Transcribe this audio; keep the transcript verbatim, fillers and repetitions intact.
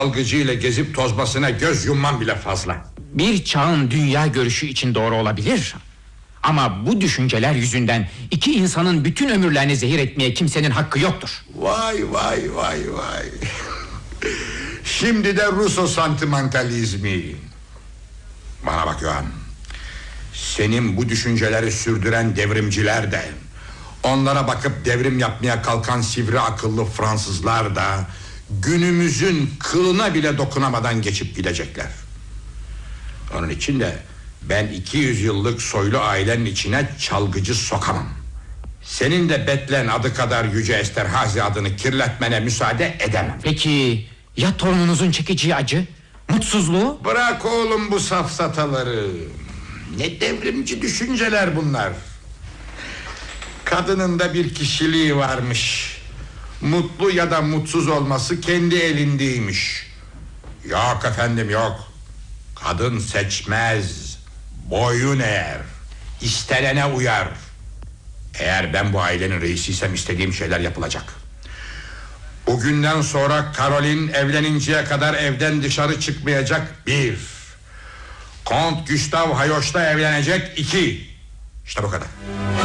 Algıcıyla gezip tozmasına göz yummam bile fazla. Bir çağın dünya görüşü için doğru olabilir. Ama bu düşünceler yüzünden iki insanın bütün ömürlerini zehir etmeye kimsenin hakkı yoktur. Vay vay vay vay. Şimdi de Russo santimentalizmi. Bana bak Yohan. Senin bu düşünceleri sürdüren devrimciler de, onlara bakıp devrim yapmaya kalkan sivri akıllı Fransızlar da günümüzün kılına bile dokunamadan geçip gidecekler. Onun için de ben iki yüz yıllık soylu ailenin içine çalgıcı sokamam. Senin de Betlen adı kadar Yüce Esterhazy adını kirletmene müsaade edemem. Peki ya torununuzun çekeceği acı, mutsuzluğu? Bırak oğlum bu safsataları. Ne devrimci düşünceler bunlar. Kadının da bir kişiliği varmış. Mutlu ya da mutsuz olması kendi elindeymiş. Yok efendim yok. Kadın seçmez, boyun eğer, istenene uyar. Eğer ben bu ailenin reisiysem istediğim şeyler yapılacak. Bugünden sonra Caroline evleninceye kadar evden dışarı çıkmayacak, bir. Kont Gustav Hayoş'la evlenecek, iki. İşte bu kadar.